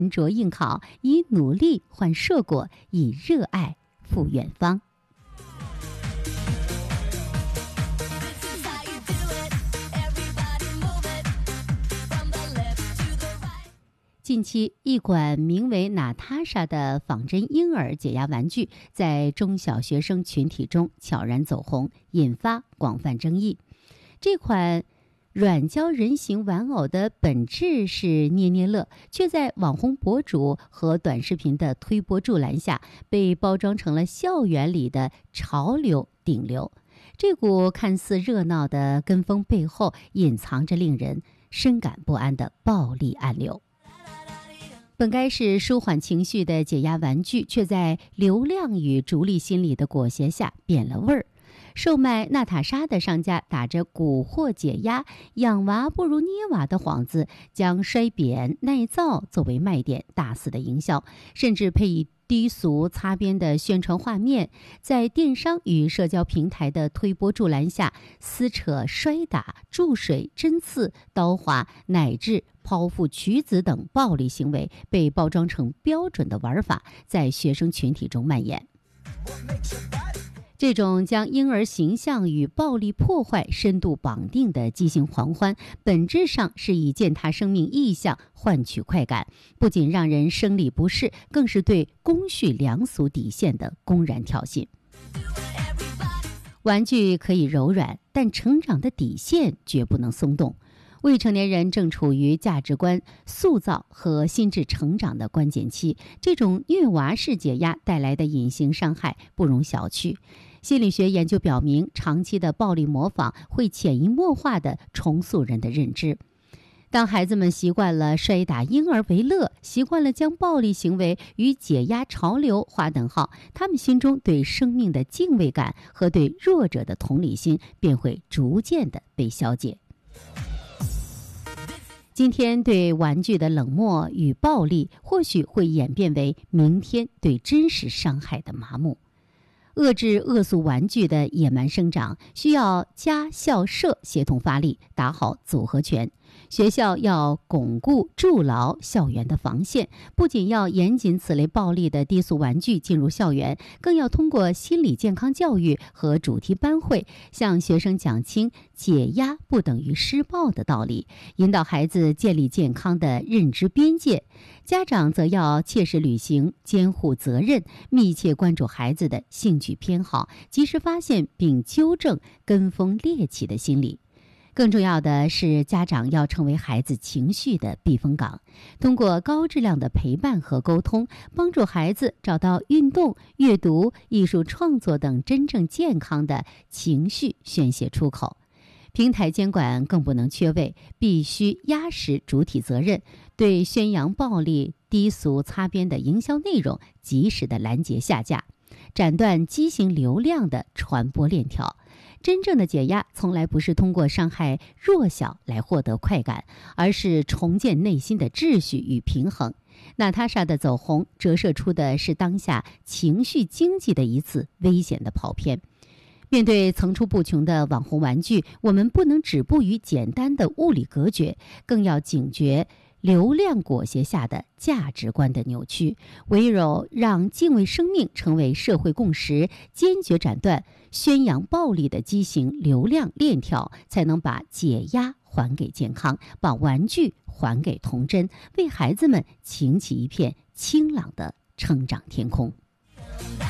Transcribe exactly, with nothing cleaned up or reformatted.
着应考，以努力换硕果，以热爱赴远方。近期，一款名为娜塔莎的仿真婴儿解压玩具在中小学生群体中悄然走红，引发广泛争议。这款软胶人形玩偶的本质是捏捏乐，却在网红博主和短视频的推波助澜下，被包装成了校园里的潮流顶流。这股看似热闹的跟风背后，隐藏着令人深感不安的暴力暗流。本该是舒缓情绪的解压玩具，却在流量与逐利心理的裹挟下变了味儿。售卖娜塔莎的商家打着蛊惑解压、养娃不如捏娃的幌子，将摔扁、耐造作为卖点，大肆的营销，甚至配以低俗擦边的宣传画面，在电商与社交平台的推波助澜下，撕扯、摔打、注水、针刺、刀划乃至剖腹取子等暴力行为被包装成标准的玩法，在学生群体中蔓延。这种将婴儿形象与暴力破坏深度绑定的畸形狂欢，本质上是以践踏生命意象换取快感，不仅让人生理不适，更是对公序良俗底线的公然挑衅。玩具可以柔软，但成长的底线绝不能松动。未成年人正处于价值观塑造和心智成长的关键期，这种虐娃式解压带来的隐形伤害不容小觑。心理学研究表明，长期的暴力模仿会潜移默化地重塑人的认知。当孩子们习惯了摔打婴儿为乐，习惯了将暴力行为与解压潮流划等号，他们心中对生命的敬畏感和对弱者的同理心便会逐渐地被消解。今天对玩具的冷漠与暴力，或许会演变为明天对真实伤害的麻木。遏制恶俗玩具的野蛮生长，需要家校社协同发力，打好组合拳。学校要巩固筑牢校园的防线，不仅要严谨此类暴力的低俗玩具进入校园，更要通过心理健康教育和主题班会，向学生讲清解压不等于施暴的道理，引导孩子建立健康的认知边界。家长则要切实履行监护责任，密切关注孩子的兴趣偏好，及时发现并纠正跟风猎奇的心理。更重要的是，家长要成为孩子情绪的避风港，通过高质量的陪伴和沟通，帮助孩子找到运动、阅读、艺术创作等真正健康的情绪宣泄出口。平台监管更不能缺位，必须压实主体责任，对宣扬暴力、低俗擦边的营销内容及时的拦截下架，斩断畸形流量的传播链条。真正的解压从来不是通过伤害弱小来获得快感，而是重建内心的秩序与平衡。娜塔莎的走红折射出的是当下情绪经济的一次危险的跑偏。面对层出不穷的网红玩具，我们不能止步于简单的物理隔绝，更要警觉流量裹挟下的价值观的扭曲，唯有让敬畏生命成为社会共识，坚决斩断宣扬暴力的畸形流量链条，才能把解压还给健康，把玩具还给童真，为孩子们擎起一片清朗的成长天空。